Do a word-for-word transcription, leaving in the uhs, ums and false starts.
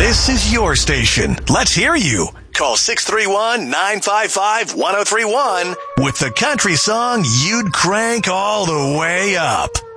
This is your station. Let's hear you. Call six three one, nine five five, one oh three one with the country song you'd crank all the way up.